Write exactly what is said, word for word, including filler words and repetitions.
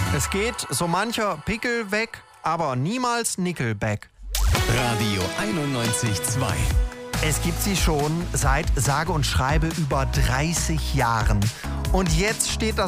Es geht so mancher Pickel weg, aber niemals Nickelback. Radio einundneunzig Komma zwei. Es gibt sie schon seit sage und schreibe über dreißig Jahren. Und jetzt steht das